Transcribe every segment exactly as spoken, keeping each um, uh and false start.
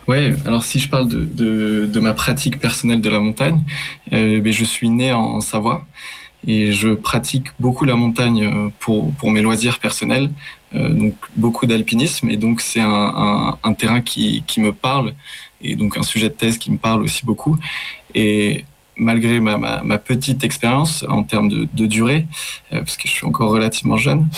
Ouais, alors si je parle de, de, de ma pratique personnelle de la montagne, euh, ben, je suis né en, en Savoie et je pratique beaucoup la montagne euh, pour, pour mes loisirs personnels, euh, donc beaucoup d'alpinisme et donc c'est un, un, un terrain qui, qui me parle et donc un sujet de thèse qui me parle aussi beaucoup. Et malgré ma, ma, ma petite expérience en termes de, de durée, euh, parce que je suis encore relativement jeune,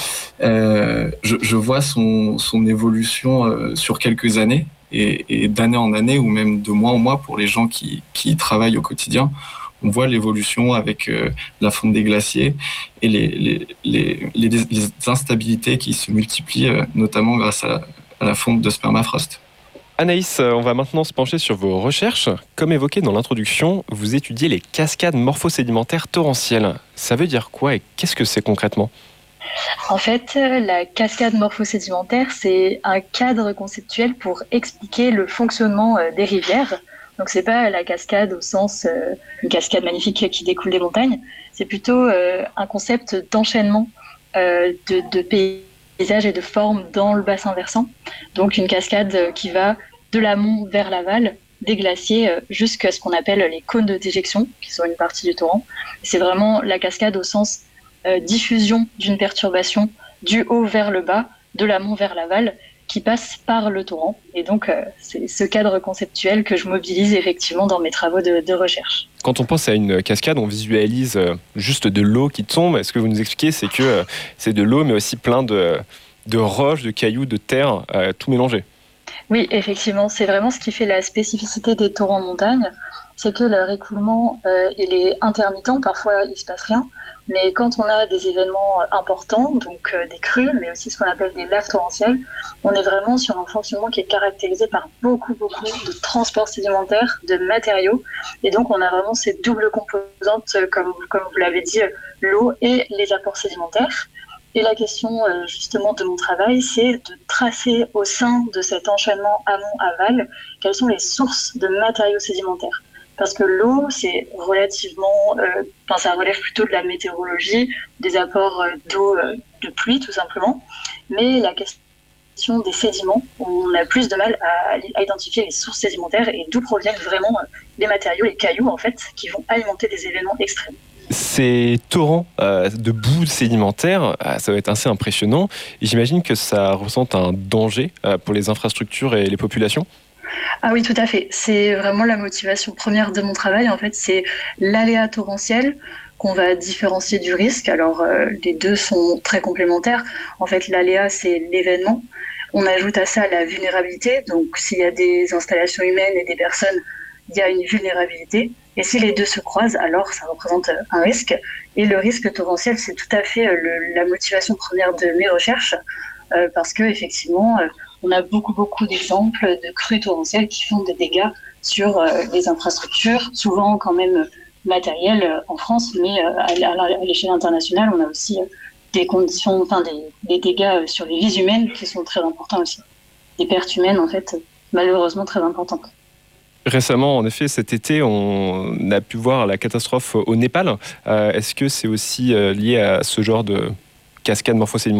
euh, je, je vois son, son évolution euh, sur quelques années et, et d'année en année ou même de mois en mois pour les gens qui, qui y travaillent au quotidien. On voit l'évolution avec euh, la fonte des glaciers et les, les, les, les, les instabilités qui se multiplient, euh, notamment grâce à la, à la fonte de permafrost. Anaïs, on va maintenant se pencher sur vos recherches. Comme évoqué dans l'introduction, vous étudiez les cascades morphosédimentaires torrentielles. Ça veut dire quoi et qu'est-ce que c'est concrètement ? En fait, la cascade morphosédimentaire, c'est un cadre conceptuel pour expliquer le fonctionnement des rivières. Donc, c'est pas la cascade au sens euh, une cascade magnifique qui découle des montagnes. C'est plutôt euh, un concept d'enchaînement euh, de, de paysages et de formes dans le bassin versant. Donc, une cascade qui va de l'amont vers l'aval, des glaciers jusqu'à ce qu'on appelle les cônes de déjection, qui sont une partie du torrent. C'est vraiment la cascade au sens euh, diffusion d'une perturbation du haut vers le bas, de l'amont vers l'aval, qui passe par le torrent. Et donc, euh, c'est ce cadre conceptuel que je mobilise effectivement dans mes travaux de, de recherche. Quand on pense à une cascade, on visualise euh, juste de l'eau qui tombe. Est-ce que vous nous expliquez, c'est que euh, c'est de l'eau, mais aussi plein de, de roches, de cailloux, de terre, euh, tout mélangé ? Oui, effectivement, c'est vraiment ce qui fait la spécificité des torrents de montagne, c'est que leur écoulement, euh, il est intermittent, parfois il ne se passe rien, mais quand on a des événements importants, donc euh, des crues, mais aussi ce qu'on appelle des laves torrentielles, on est vraiment sur un fonctionnement qui est caractérisé par beaucoup, beaucoup de transports sédimentaires, de matériaux, et donc on a vraiment ces doubles composantes, comme, comme vous l'avez dit, l'eau et les apports sédimentaires. Et la question euh, justement de mon travail, c'est de tracer au sein de cet enchaînement amont-aval quelles sont les sources de matériaux sédimentaires. Parce que l'eau, c'est relativement, euh, enfin, ça relève plutôt de la météorologie, des apports euh, d'eau euh, de pluie tout simplement. Mais la question des sédiments, on a plus de mal à, à identifier les sources sédimentaires et d'où proviennent vraiment euh, les matériaux, les cailloux en fait, qui vont alimenter des événements extrêmes. Ces torrents euh, de boue sédimentaire, euh, ça va être assez impressionnant. Et j'imagine que ça représente un danger euh, pour les infrastructures et les populations. Ah oui, tout à fait. C'est vraiment la motivation première de mon travail. En fait, c'est l'aléa torrentiel qu'on va différencier du risque. Alors, euh, les deux sont très complémentaires. En fait, l'aléa, c'est l'événement. On ajoute à ça la vulnérabilité. Donc, s'il y a des installations humaines et des personnes, il y a une vulnérabilité. Et si les deux se croisent, alors ça représente un risque. Et le risque torrentiel, c'est tout à fait le, la motivation première de mes recherches, euh, parce que effectivement, euh, on a beaucoup, beaucoup d'exemples de crues torrentielles qui font des dégâts sur euh, les infrastructures, souvent quand même matérielles euh, en France, mais euh, à, à, à l'échelle internationale, on a aussi euh, des conditions, enfin des, des dégâts sur les vies humaines qui sont très importants aussi. Des pertes humaines, en fait, malheureusement très importantes. Récemment, en effet, cet été, on a pu voir la catastrophe au Népal. Euh, est-ce que c'est aussi euh, lié à ce genre de cascade morphosédimentaire ?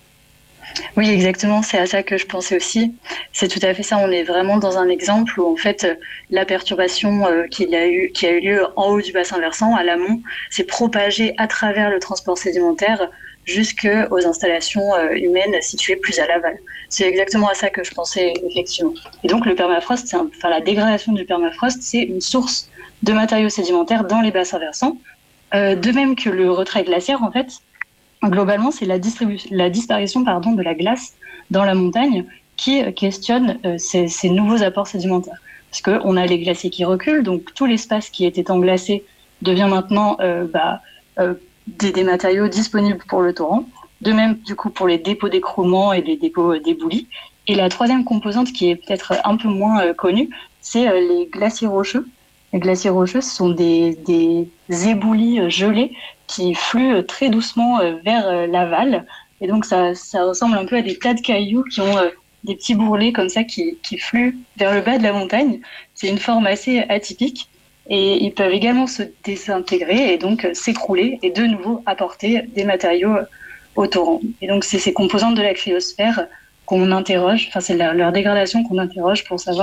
Oui, exactement, c'est à ça que je pensais aussi. C'est tout à fait ça, on est vraiment dans un exemple où en fait la perturbation euh, qu'il a eu, qui a eu lieu en haut du bassin versant, à l'amont, s'est propagée à travers le transport sédimentaire jusqu'aux installations euh, humaines situées plus à l'aval. C'est exactement à ça que je pensais effectivement. Et donc le permafrost, c'est un, enfin la dégradation du permafrost, c'est une source de matériaux sédimentaires dans les bassins versants, euh, de même que le retrait glaciaire en fait. Globalement, c'est la, la disparition pardon, de la glace dans la montagne qui questionne euh, ces, ces nouveaux apports sédimentaires. Parce qu'on a les glaciers qui reculent, donc tout l'espace qui était englacé devient maintenant euh, bah, euh, des, des matériaux disponibles pour le torrent. De même, du coup, pour les dépôts d'écroulement et les dépôts d'éboulis. Et la troisième composante qui est peut-être un peu moins euh, connue, c'est euh, les glaciers rocheux. Les glaciers rocheux, ce sont des, des éboulis gelés qui fluent très doucement vers l'aval. Et donc, ça, ça ressemble un peu à des tas de cailloux qui ont des petits bourrelets comme ça qui, qui fluent vers le bas de la montagne. C'est une forme assez atypique. Et ils peuvent également se désintégrer et donc s'écrouler et de nouveau apporter des matériaux au torrent. Et donc, c'est ces composantes de la cryosphère qu'on interroge, enfin, c'est leur, leur dégradation qu'on interroge pour savoir